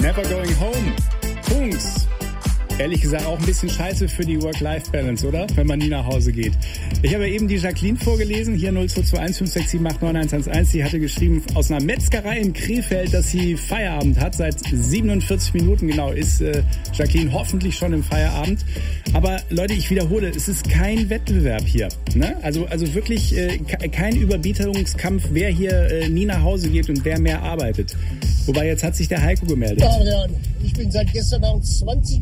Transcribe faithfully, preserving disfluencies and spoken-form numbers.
Never Going Home. Punkt. Ehrlich gesagt auch ein bisschen scheiße für die Work-Life-Balance, oder? Wenn man nie nach Hause geht. Ich habe eben die Jacqueline vorgelesen, hier null zwei zwei eins fünf sechs sieben acht neun eins eins eins. Die hatte geschrieben, aus einer Metzgerei in Krefeld, dass sie Feierabend hat. Seit siebenundvierzig Minuten genau ist äh, Jacqueline hoffentlich schon im Feierabend. Aber Leute, ich wiederhole, es ist kein Wettbewerb hier. Ne? Also, also wirklich äh, kein Überbietungskampf, wer hier äh, nie nach Hause geht und wer mehr arbeitet. Wobei, jetzt hat sich der Heiko gemeldet. Ja, Adrian, ich bin seit gestern Abend zwanzig